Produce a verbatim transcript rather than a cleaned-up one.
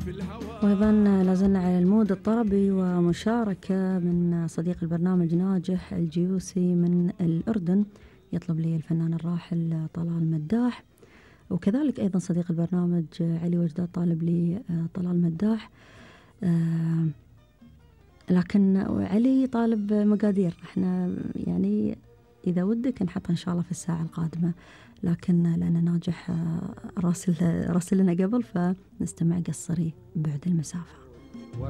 وأيضا لازلنا على المود الطربي ومشاركة من صديق البرنامج ناجح الجيوسي من الأردن، يطلب لي الفنان الراحل طلال مداح. وكذلك أيضا صديق البرنامج علي وجداد طالب لي طلال مداح، لكن علي طالب مقادير، احنا يعني إذا ودك نحطها إن شاء الله في الساعة القادمة، لكن لأن ناجح راسل راسل لنا قبل، فنستمع قصري بعد المسافة.